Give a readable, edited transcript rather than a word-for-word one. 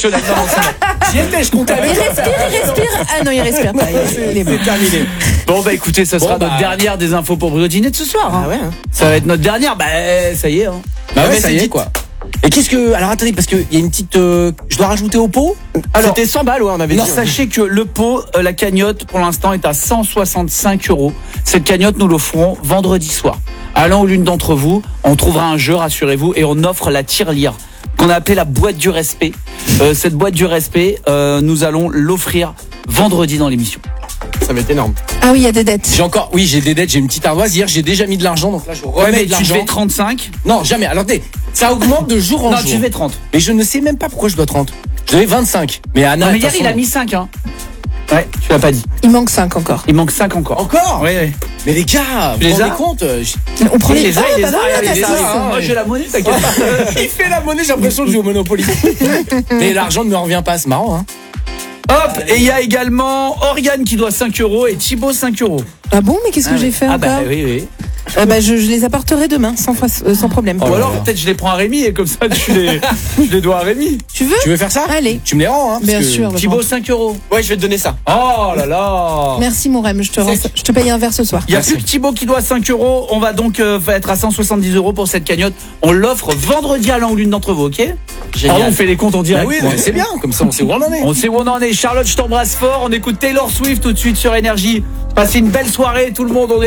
émotionnel. Non, J'y étais, je comptais avec Il respire. Ah non, il respire pas. Il est bon. C'est terminé. Bon bah écoutez, ça sera notre dernière des infos pour le dîner de ce soir. Ah ouais. Ça va être notre dernière. Bah ça y est. Bah ouais, ça y est quoi. Et qu'est-ce que... Alors attendez, parce qu'il y a une petite... je dois rajouter au pot. Alors, c'était 100 balles, ouais, on avait dit. Sachez que le pot, la cagnotte, pour l'instant, est à 165 €. Cette cagnotte, nous l'offrons vendredi soir. À l'un ou l'une d'entre vous, on trouvera un jeu, rassurez-vous, et on offre la tirelire, qu'on a appelée la boîte du respect. Cette boîte du respect, nous allons l'offrir vendredi dans l'émission. Ça va être énorme. Ah oui, il y a des dettes. J'ai des dettes, j'ai une petite ardoise. Hier, j'ai déjà mis de l'argent, donc là, je remets mais de l'argent. tu devais 35. Non, jamais. Alors, ça augmente de jour en jour. Non, tu devais 30. Mais je ne sais même pas pourquoi je dois 30. Je devais 25. Mais Anna, Non, mais hier, il a mis 5, hein. Ouais, tu l'as pas dit. Il manque 5 encore. Il manque 5 encore. Encore? Oui, oui. Mais les gars, vous vous rendez compte? On prend Il les a, il les a. bah voilà, Regardez, t'as ça, ça. Moi, j'ai la monnaie, t'inquiète pas. Il fait la monnaie, j'ai l'impression de jouer au Monopoly. Mais l'argent ne me revient pas, c'est marrant, hein. Hop, et il y a également Oriane qui doit 5 € et Thibaut 5 €. Ah bon, mais qu'est-ce que j'ai fait Ah encore bah oui. Je les apporterai demain, sans problème. Ou alors peut-être je les prends à Rémi et comme ça je les dois à Rémi. Tu veux? Tu veux faire ça? Allez. Tu me les rends, hein? Bien sûr. Thibaut 5 €. Ouais, je vais te donner ça. Oh là là. Merci mon Rem, je te paye un verre ce soir. Il n'y a plus que Thibaut qui doit 5 €. On va donc être à 170 € pour cette cagnotte. On l'offre vendredi à l'un ou l'une d'entre vous, ok? Génial. On fait les comptes en direct. Oui, c'est bien, comme ça on sait où on en est. On sait où on en est. Charlotte, je t'embrasse fort. On écoute Taylor Swift tout de suite sur Énergie. Passez une belle soirée tout le monde.